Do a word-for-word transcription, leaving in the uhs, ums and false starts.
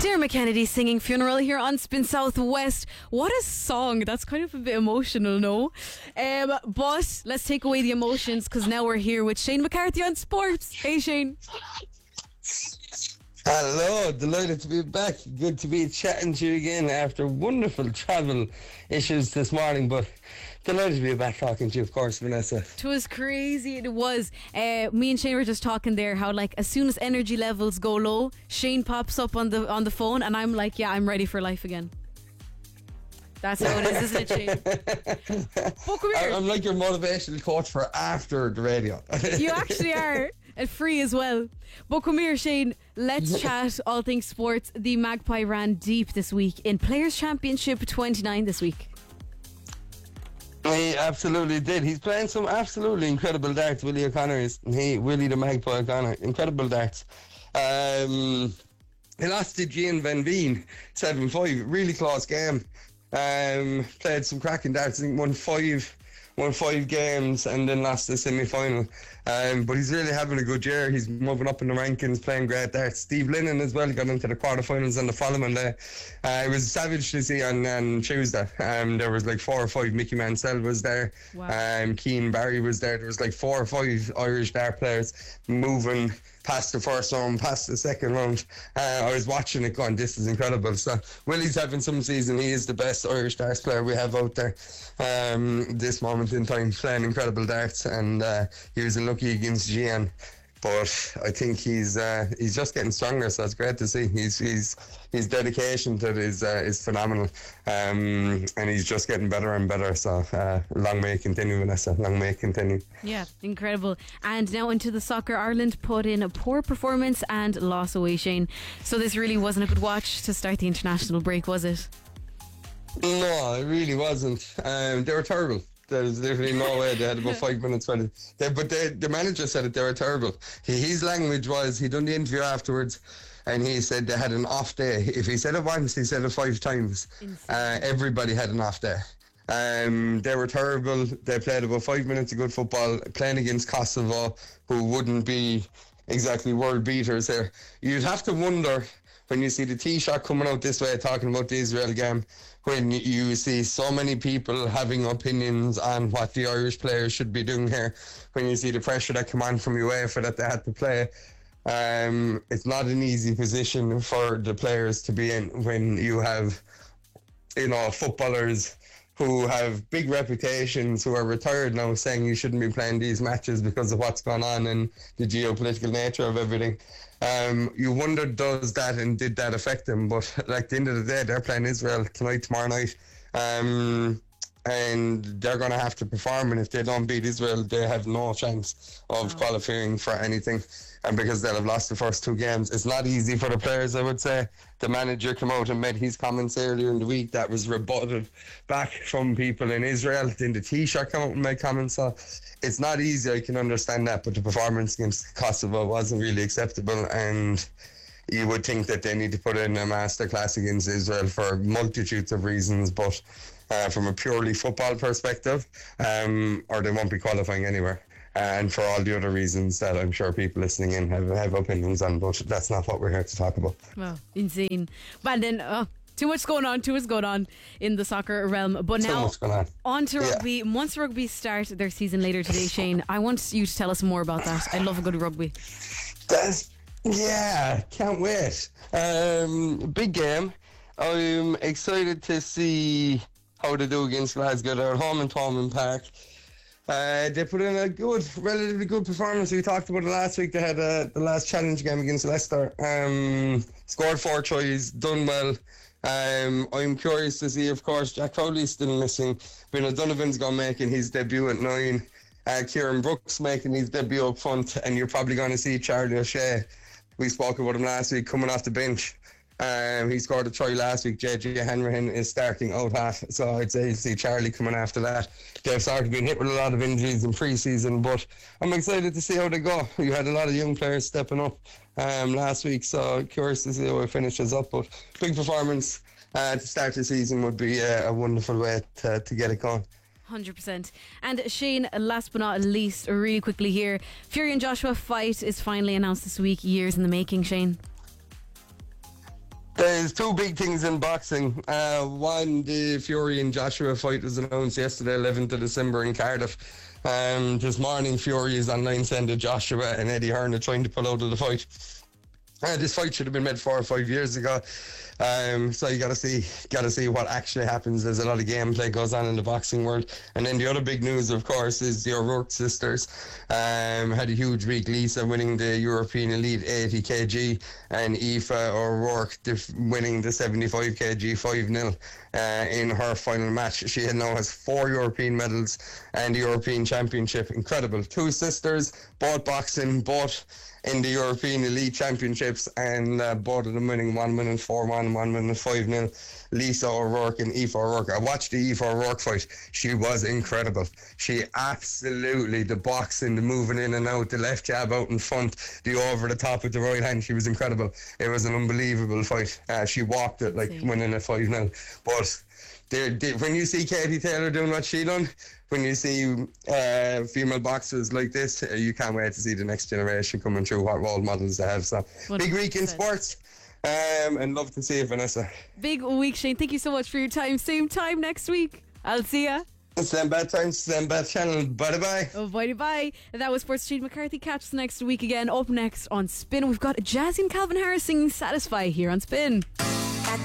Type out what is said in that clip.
Dermot Kennedy singing Funeral here on Spin Southwest. What a song. That's kind of a bit emotional, no? Um, but let's take away the emotions because now we're here with Shane McCarthy on Sports. Hey, Shane. Hello, delighted to be back. Good to be chatting to you again after wonderful travel issues this morning, but delighted to be back talking to you, of course, Vanessa. It was crazy, it was. Uh, me and Shane were just talking there how, like, as soon as energy levels go low, Shane pops up on the on the phone and I'm like, yeah, I'm ready for life again. That's how it is, isn't it, Shane? Oh, come here. I'm like your motivational coach for after the radio. You actually are. And free as well. But come here, Shane. Let's chat all things sports. The Magpie ran deep this week in Players' Championship twenty-nine this week. He absolutely did. He's playing some absolutely incredible darts, Willie O'Connor is. He, Willie the Magpie O'Connor. Incredible darts. Um, he lost to Gian Van Veen seven five. Really close game. Um, played some cracking darts. I think won five won five games and then lost the semi-final. Um, but he's really having a good year. He's moving up in the rankings, playing great darts. Steve Lennon as well got into the quarterfinals on the following day. Uh, it was savage to see on, on Tuesday. Um, there was like four or five. Mickey Mansell was there. Wow. Um, Keane Barry was there. There was like four or five Irish dart players moving past the first round, past the second round. Uh, I was watching it going, this is incredible. So Willie's having some season. He is the best Irish darts player we have out there um, this moment in time, playing incredible darts, and uh, he was unlucky against Gian. But I think he's uh, he's just getting stronger, so it's great to see. He's he's his dedication to it is uh, is phenomenal, um, and he's just getting better and better. So uh, long may it continue, Vanessa. Long may it continue. Yeah, incredible. And now into the soccer. Ireland put in a poor performance and loss away, Shane. So this really wasn't a good watch to start the international break, was it? No, it really wasn't. Um, they were terrible. There's literally no way they had about five minutes for it. They, but they, the manager said it, they were terrible. He, his language was, he done the interview afterwards and he said they had an off day. If he said it once, he said it five times. Uh, everybody had an off day. Um, they were terrible. They played about five minutes of good football, playing against Kosovo, who wouldn't be exactly world beaters there. You'd have to wonder when you see the Taoiseach coming out this way talking about the Israel game, when you see so many people having opinions on what the Irish players should be doing here, when you see the pressure that come on from UEFA that they had to play, um, it's not an easy position for the players to be in when you have, you know, footballers who have big reputations, who are retired now, saying you shouldn't be playing these matches because of what's going on and the geopolitical nature of everything. Um, you wonder, does that and did that affect them? But like, at the end of the day, they're playing Israel tonight, tomorrow night, um, and they're going to have to perform. And if they don't beat Israel, they have no chance of qualifying for anything. And because they'll have lost the first two games, it's not easy for the players, I would say. The manager came out and made his comments earlier in the week that was rebutted back from people in Israel. Then the Taoiseach came out and made comments. So it's not easy, I can understand that, but the performance against Kosovo wasn't really acceptable, and you would think that they need to put in a masterclass against Israel for multitudes of reasons, but uh, from a purely football perspective, um, or they won't be qualifying anywhere. And for all the other reasons that I'm sure people listening in have, have opinions on, but that's not what we're here to talk about. Well, insane. But then, oh, too much going on, too much going on in the soccer realm. But now, on. on to rugby. Yeah. Once Rugby start their season later today, Shane, I want you to tell us more about that. I love a good rugby. That's, yeah, can't wait. Um, big game. I'm excited to see how they do against Glasgow. They're at home in Thomond Park. Uh, they put in a good, relatively good performance. We talked about it last week. They had uh, the last challenge game against Leicester. Um, scored four tries, done well. Um, I'm curious to see, of course, Jack Crowley's still missing. Bin O'Donovan's going making his debut at nine. Uh, Kieran Brooks making his debut up front, and you're probably going to see Charlie O'Shea. We spoke about him last week, coming off the bench. Um, he scored a try last week. J J Hanrahan is starting out half, so I'd say you see Charlie coming after that. They've started being hit with a lot of injuries in pre-season, but I'm excited to see how they go. You had a lot of young players stepping up um, last week, so curious to see how it finishes up. But big performance uh, to start the season would be uh, a wonderful way to, to get it going. one hundred percent. And Shane, last but not least, really quickly here, Fury and Joshua fight is finally announced this week. Years in the making, Shane. There's two big things in boxing. Uh, one, the Fury and Joshua fight was announced yesterday, eleventh of December in Cardiff. Um, this morning, Fury is online saying that Joshua and Eddie Hearn are trying to pull out of the fight. Uh, this fight should have been made four or five years ago. Um, so you gotta see, gotta see what actually happens. There's a lot of gameplay goes on in the boxing world. And then the other big news, of course, is the O'Rourke sisters. Um, had a huge week. Lisa winning the European Elite eighty kilograms and Aoife O'Rourke def- winning the seventy-five kilograms five nil uh, in her final match. She now has four European medals and the European Championship. Incredible. Two sisters, both boxing, both in the European Elite Championships, and uh, both of them winning, one winning four one and one winning five nil. Lisa O'Rourke and Aoife O'Rourke. I watched the Aoife O'Rourke fight. She was incredible. She absolutely, the boxing, the moving in and out, the left jab out in front, the over the top with the right hand, she was incredible. It was an unbelievable fight. Uh, she walked it like winning at five nil. But they're, they, when you see Katie Taylor doing what she done, when you see uh, female boxers like this, uh, you can't wait to see the next generation coming through, what role models they have. So, one hundred percent. Big week in sports, um, and love to see you, Vanessa. Big week, Shane. Thank you so much for your time. Same time next week. I'll see ya. Same bad time, same bad channel. Bye-bye. Oh, bye-bye. That was Sports Shane McCarthy. Catch us next week again. Up next on Spin, we've got Jazzy and Calvin Harris singing Satisfy here on Spin.